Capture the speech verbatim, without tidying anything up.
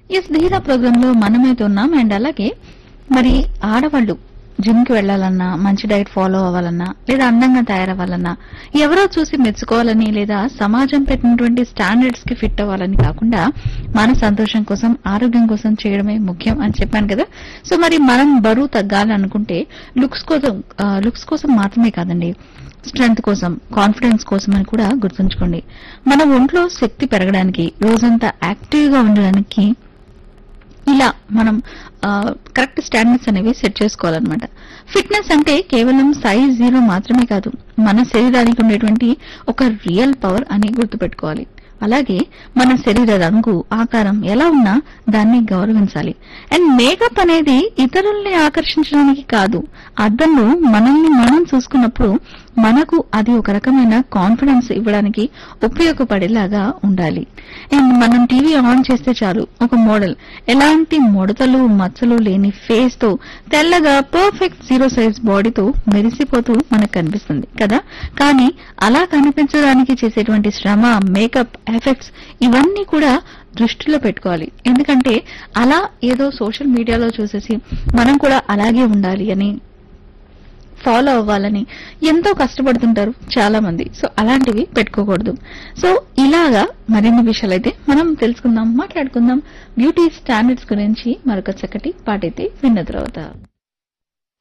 Yes ధీరా programme లో మనమైతే ఉన్నాం. అండ్ అలాగే మరి ఆడవాళ్లు జిమ్ కి వెళ్లాలన్నా, మంచి డైట్ ఫాలో అవ్వాలన్నా, లేదా అందంగా తయారవ్వాలన్నా, ఎవరో చూసి మెచ్చుకోవాలని లేదా సమాజం పెట్టినటువంటి స్టాండర్డ్స్ కి ఫిట్ అవ్వాలని కాకుండా మన సంతోషం కోసం, ఆరోగ్యం కోసం చేయడమే ముఖ్యం అని చెప్పాను కదా. సో మరి మనం బరువు తగ్గాలనుకుంటే లుక్స్ కోసం లుక్స్ కోసం మాత్రమే కాదండి, స్ట్రెంగ్త్ కోసం, కాన్ఫిడెన్స్ కోసం అని కూడా గుర్తుంచుకోండి. మన ఒంట్లో శక్తి పెరగడానికి, రోజంతా యాక్టివ్ గా ఉండడానికి ఇలా మనం కరెక్ట్ స్టాండర్డ్స్ అనేవి సెట్ చేసుకోవాలన్నమాట. ఫిట్నెస్ అంటే కేవలం సైజ్ జీరో మాత్రమే కాదు, మన శరీరానికి ఉండేటువంటి ఒక రియల్ పవర్ అని గుర్తుపెట్టుకోవాలి. అలాగే మన శరీర రంగు, ఆకారం ఎలా ఉన్నా దాన్ని గౌరవించాలి. అండ్ మేకప్ అనేది ఇతరుల్ని ఆకర్షించడానికి కాదు, అద్దంలో మనల్ని మనం చూసుకున్నప్పుడు మనకు అది ఒక రకమైన కాన్ఫిడెన్స్ ఇవ్వడానికి ఉపయోగపడేలాగా ఉండాలి. అండ్ మనం టీవీ ఆన్ చేస్తే చాలు, ఒక మోడల్ ఎలాంటి ముడతలు మచ్చలు లేని ఫేస్ తో తెల్లగా పర్ఫెక్ట్ జీరో సైజ్ బాడీతో మెరిసిపోతూ మనకు కనిపిస్తుంది కదా. కానీ అలా కనిపించడానికి చేసేటువంటి శ్రమ, మేకప్, ఎఫెక్ట్స్ ఇవన్నీ కూడా దృష్టిలో పెట్టుకోవాలి. ఎందుకంటే అలా ఏదో సోషల్ మీడియాలో చూసేసి మనం కూడా అలాగే ఉండాలి అని, ఫాలో అవ్వాలని ఎంతో కష్టపడుతుంటారు చాలా మంది. సో అలాంటివి పెట్టుకోకూడదు. సో ఇలాగా మరిన్ని విషయాలైతే మనం తెలుసుకుందాం, మాట్లాడుకుందాం బ్యూటీ స్టాండర్డ్స్ గురించి మరొక చక్కటి పాటైతే విన్న తర్వాత.